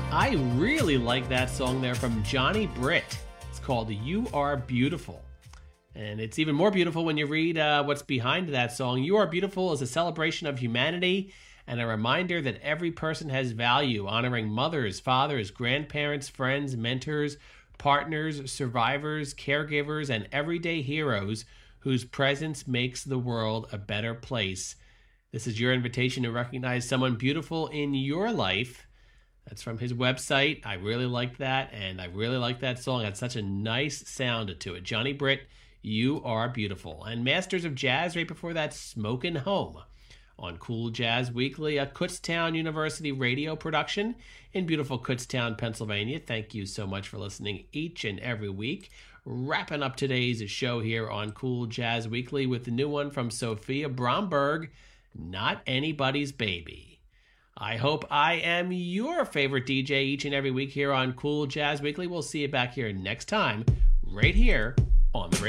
I really like that song there from Johnny Britt. It's called You Are Beautiful. And it's even more beautiful when you read what's behind that song. You Are Beautiful is a celebration of humanity and a reminder that every person has value, honoring mothers, fathers, grandparents, friends, mentors, partners, survivors, caregivers, and everyday heroes whose presence makes the world a better place. This is your invitation to recognize someone beautiful in your life. That's from his website. I really like that, and I really like that song. It had such a nice sound to it. Johnny Britt, You Are Beautiful. And Masters of Jazz right before that, Smokin' Home. On Cool Jazz Weekly, a Kutztown University radio production in beautiful Kutztown, Pennsylvania. Thank you so much for listening each and every week. Wrapping up today's show here on Cool Jazz Weekly with the new one from Sophia Bromberg, Not Anybody's Baby. I hope I am your favorite DJ each and every week here on Cool Jazz Weekly. We'll see you back here next time, right here on the radio.